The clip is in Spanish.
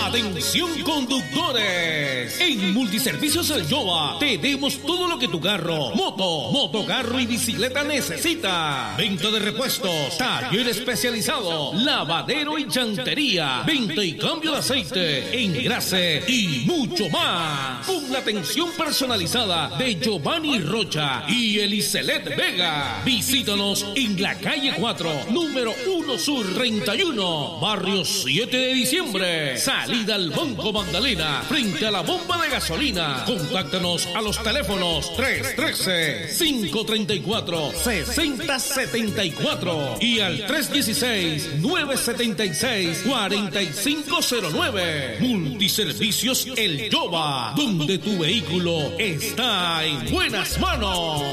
Atención conductores, en Multiservicios El Yoba tenemos todo lo que tu carro, motocarro y bicicleta necesita. Venta de repuestos, taller especializado, lavadero y llantería, venta y cambio de aceite, engrase y mucho más. Con la atención personalizada de Giovanni Rocha y Elicelet Vega. Visítanos en la calle 4, número 1 Sur 31, barrio 7 de diciembre. Salida al Banco Magdalena, frente a la bomba de gasolina. Contáctanos a los teléfonos 313-534-6074 y al 316-976-4509. Multiservicios El Yoba, donde tu vehículo está en buenas manos.